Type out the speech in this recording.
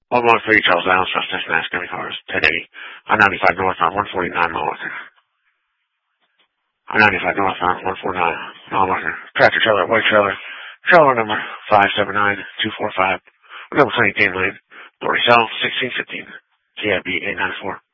113 Charles Allen, South Cincinnati, Chevy cars, 1080. I-95 north on 149 mile marker. I-95 north on 149 mile marker. Tractor trailer, white trailer. Trailer number 579245. Number 20 Game Lane. Dory South, 1615. CIB 894.